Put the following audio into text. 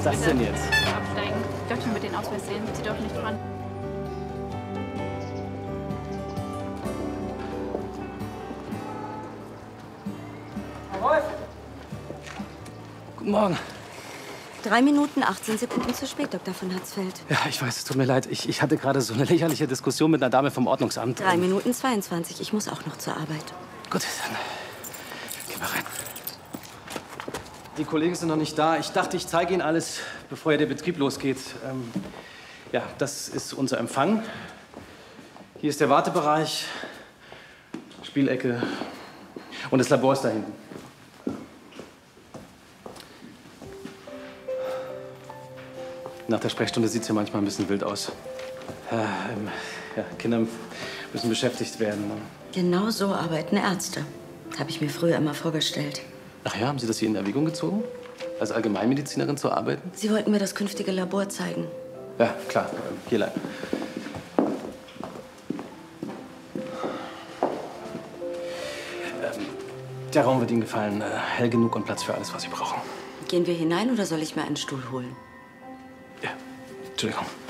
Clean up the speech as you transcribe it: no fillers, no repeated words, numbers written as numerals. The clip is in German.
ist das denn jetzt? Absteigen. Ich darf schon mit den Ausweis sehen. Sie dürfen nicht dran. Herr Wolf! Guten Morgen. 3 Minuten, 18 Sekunden zu spät, Dr. von Hatzfeld. Ja, ich weiß, es tut mir leid. Ich hatte gerade so eine lächerliche Diskussion mit einer Dame vom Ordnungsamt. 3 Minuten 22. Ich muss auch noch zur Arbeit. Gut, dann gehen wir rein. Die Kollegen sind noch nicht da. Ich dachte, ich zeige Ihnen alles, bevor der Betrieb losgeht. Ja, das ist unser Empfang. Hier ist der Wartebereich, Spielecke und das Labor ist da hinten. Nach der Sprechstunde sieht es ja manchmal ein bisschen wild aus. Ja, Kinder müssen beschäftigt werden. Genau so arbeiten Ärzte. Habe ich mir früher immer vorgestellt. Ach ja, haben Sie das hier in Erwägung gezogen? Als Allgemeinmedizinerin zu arbeiten? Sie wollten mir das künftige Labor zeigen. Ja, klar. Hier lang. Der Raum wird Ihnen gefallen. Hell genug und Platz für alles, was Sie brauchen. Gehen wir hinein oder soll ich mir einen Stuhl holen? Ja, Entschuldigung.